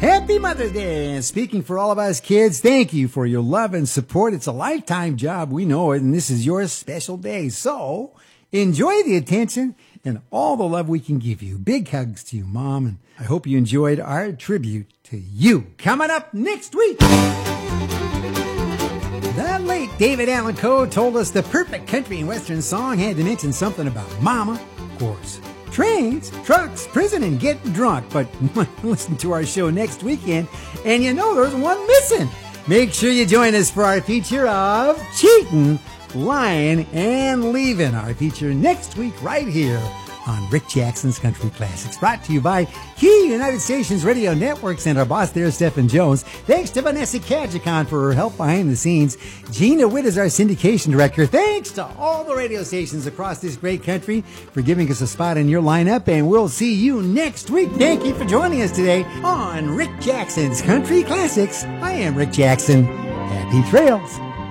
Happy Mother's Day. And speaking for all of us kids, thank you for your love and support. It's a lifetime job. We know it. And this is your special day. So enjoy the attention and all the love we can give you. Big hugs to you, Mom. And I hope you enjoyed our tribute to you. Coming up next week, the late David Allan Coe told us the perfect country and western song had to mention something about Mama, of course. Trains, trucks, prison, and getting drunk. But listen to our show next weekend, and you know there's one missing. Make sure you join us for our feature of Cheating, Lying, and Leaving. Our feature next week right here on Rick Jackson's Country Classics. Brought to you by Key United Stations Radio Networks and our boss there, Stephen Jones. Thanks to Vanessa Kajikon for her help behind the scenes. Gina Witt is our syndication director. Thanks to all the radio stations across this great country for giving us a spot in your lineup. And we'll see you next week. Thank you for joining us today on Rick Jackson's Country Classics. I am Rick Jackson. Happy trails.